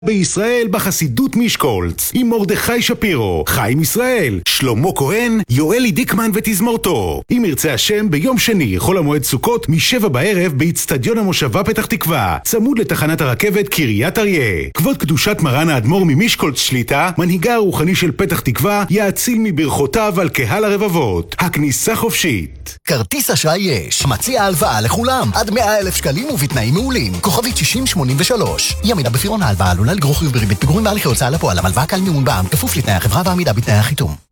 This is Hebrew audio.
בישראל בחסידות מישקולץ, עם מרדכי שפירו, חיים ישראל, שלמה כהן, יואלי דיקמן ותזמורתו. אם ירצה השם, ביום שני, חול המועד סוכות, מ-7 בערב, באצטדיון המושבה פתח תקווה, צמוד לתחנת הרכבת קריית אריה. כבוד קדושת מרן האדמו"ר ממישקולץ שליטה, מנהיגה הרוחני של פתח תקווה, יאציל מברכותיו על קהל הרבבות. הכניסה חופשית. כרטיס אשראי יש, מציע הלוואה לכולם, עד 100,000 שקלים ובתנאים מעולים. כוכבית 6083. ימינה בפירעון ההלוואה עלולה לגרור חיוב בריבית פיגורים בהליכי הוצאה לפועל. המלוואה קל מימון בע"מ, כפוף לתנאי החברה ועמידה בתנאי החיתום.